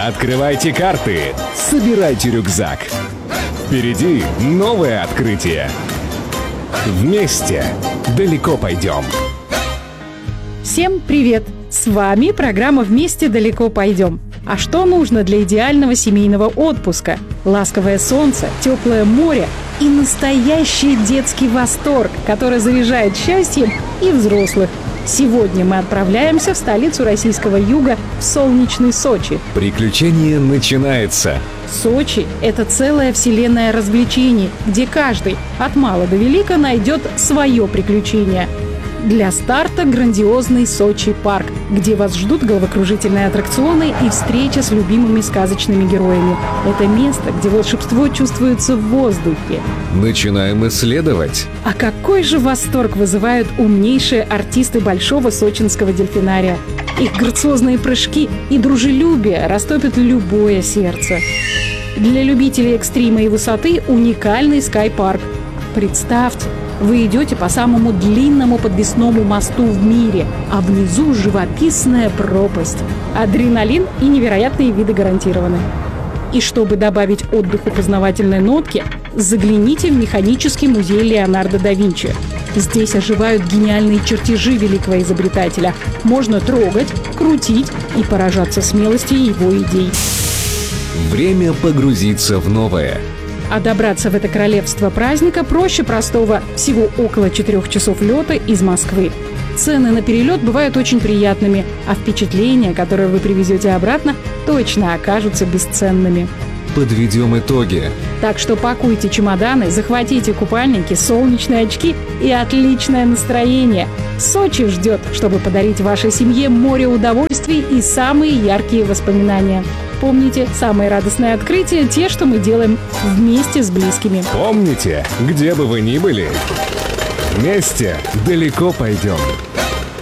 Открывайте карты, собирайте рюкзак. Впереди новое открытие. Вместе далеко пойдем. Всем привет! С вами программа «Вместе далеко пойдем». А что нужно для идеального семейного отпуска? Ласковое солнце, теплое море и настоящий детский восторг, который заряжает счастьем и взрослых. Сегодня мы отправляемся в столицу российского юга, в солнечный Сочи. Приключение начинается. Сочи – это целая вселенная развлечений, где каждый, от мала до велика, найдет свое приключение. Для старта грандиозный Сочи-парк, где вас ждут головокружительные аттракционы и встреча с любимыми сказочными героями. Это место, где волшебство чувствуется в воздухе. Начинаем исследовать. А какой же восторг вызывают умнейшие артисты Большого сочинского дельфинария. Их грациозные прыжки и дружелюбие растопят любое сердце. Для любителей экстрима и высоты уникальный скай-парк. Представьте, вы идете по самому длинному подвесному мосту в мире, а внизу живописная пропасть. Адреналин и невероятные виды гарантированы. И чтобы добавить отдыху познавательной нотки, загляните в механический музей Леонардо да Винчи. Здесь оживают гениальные чертежи великого изобретателя. Можно трогать, крутить и поражаться смелости его идей. Время погрузиться в новое. А добраться в это королевство праздника проще простого, всего около 4 часов лета из Москвы. Цены на перелет бывают очень приятными, а впечатления, которые вы привезете обратно, точно окажутся бесценными. Подведем итоги. Так что пакуйте чемоданы, захватите купальники, солнечные очки и отличное настроение. Сочи ждет, чтобы подарить вашей семье море удовольствий и самые яркие воспоминания. Помните, самые радостные открытия – те, что мы делаем вместе с близкими. Помните, где бы вы ни были, вместе далеко пойдем.